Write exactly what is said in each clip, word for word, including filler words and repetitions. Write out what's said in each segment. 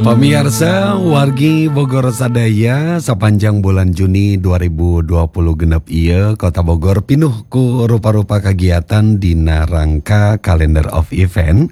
Pemirsa, wargi Bogor sadaya sepanjang bulan Juni dua ribu dua puluh genep ieu Kota Bogor pinuh ku rupa-rupa kegiatan dina rangka Calendar of Event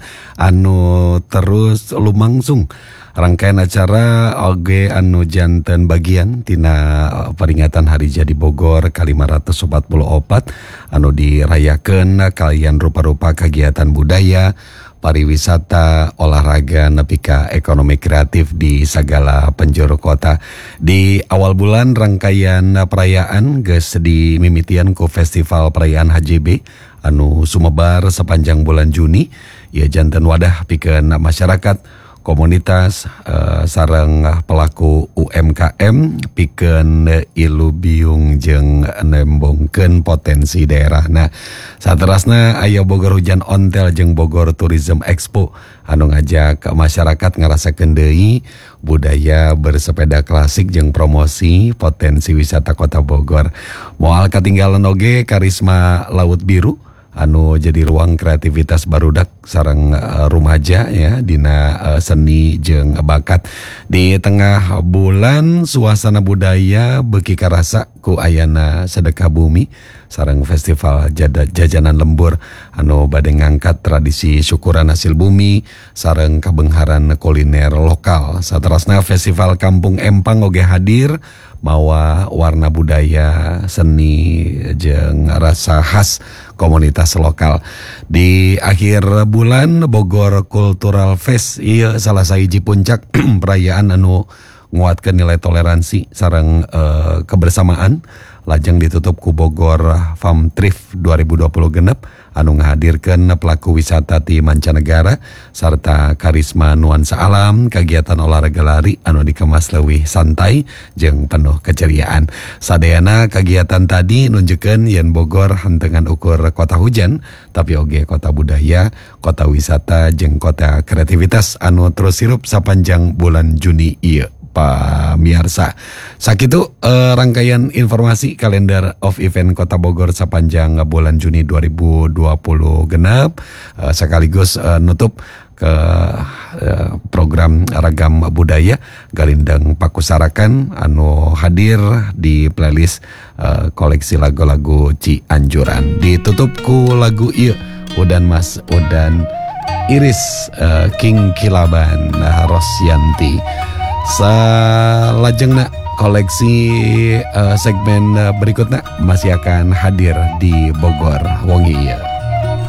anu terus lumangsung. Rangkaian acara oge anu janten bagian tina peringatan Hari Jadi Bogor ka lima ratus empat puluh opat anu dirayakeun kalian rupa-rupa kegiatan budaya, pariwisata, olahraga, nepi ka ekonomi kreatif di segala penjuru kota. Di awal bulan rangkaian perayaan geus dimimitian ku Festival Perayaan H J B anu sumebar sepanjang bulan Juni. Ieu janten wadah pikeun masyarakat, komunitas, uh, sareng pelaku U M K M pikeun ilu biung jeung nembongkeun potensi daerah. Nah, saterasna aya Bogor Hujan Ontel jeung Bogor Tourism Expo anu ngajak masyarakat ngarasakeun deui budaya bersepeda klasik jeung promosi potensi wisata Kota Bogor. Moal katinggalan oge karisma Laut Biru anu jadi ruang kreativitas barudak sareng uh, rumaja ya dina uh, seni jeung bakat. Di tengah bulan suasana budaya beuki karasa ku ayana sedekah bumi sareng festival jada, jajanan lembur anu bade ngangkat tradisi syukuran hasil bumi sareng kabengharan kuliner lokal. Saterasna festival Kampung Empang oge hadir mawa warna budaya, seni jeung rasa khas komunitas lokal. Di akhir bulan Bogor Cultural Fest ieu salah sahiji puncak perayaan anu nguatkeun nilai toleransi sareng uh, kebersamaan. Lajeng ditutup ku Bogor Farm Thrift dua ribu dua puluh genep anu ngahadirkeun pelaku wisata ti mancanegara sarta karisma nuansa alam, kegiatan olahraga lari anu dikemas leuwih santai jeung penuh keceriaan. Sadayana kegiatan tadi nunjukkeun yen Bogor hentengan ukur kota hujan tapi oge kota budaya, kota wisata jeung kota kreativitas anu terus hirup sapanjang bulan Juni ieu. Pamirsa, sakitu eh, rangkaian informasi Calendar of Event Kota Bogor sepanjang bulan Juni dua ribu dua puluh genap eh, sekaligus eh, nutup ke eh, program Ragam Budaya Galindang Pakusarakan anu hadir di playlist eh, koleksi lagu-lagu Cianjuran. Ditutup ku lagu ieu Udan Mas Udan Iris eh, King Kilaban Rosyanti. Salajengna koleksi uh, segmen uh, berikutnya masih akan hadir di Bogor Wongi ieu.